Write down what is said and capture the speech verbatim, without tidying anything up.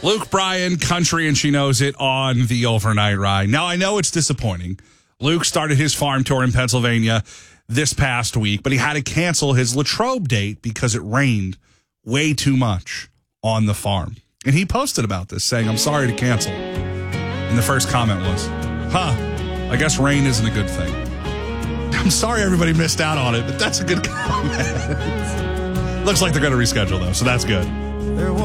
Luke Bryan, Country and She Knows It on the Overnight Ride. Now, I know it's disappointing. Luke started his farm tour in Pennsylvania this past week, but he had to cancel his Latrobe date because it rained way too much on the farm. And he posted about this, saying, I'm sorry to cancel. And the first comment was, huh, I guess rain isn't a good thing. I'm sorry everybody missed out on it, but that's a good comment. Looks like they're going to reschedule, though, so that's good.